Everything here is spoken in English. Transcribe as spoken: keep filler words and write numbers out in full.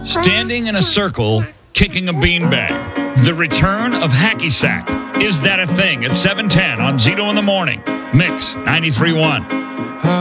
Standing in a circle, kicking a beanbag. The return of hacky sack. Is that a thing? At seven ten on Zito in the Morning. Mix ninety-three point one.